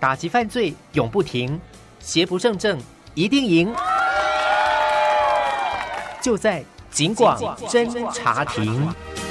打击犯罪永不停，邪不胜正一定赢。就在警广侦查庭。